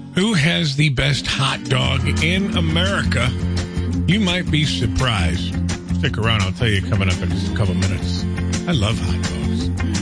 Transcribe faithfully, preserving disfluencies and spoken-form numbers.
Who has the best hot dog in America? You might be surprised. Stick around. I'll tell you coming up in just a couple minutes. I love hot dogs.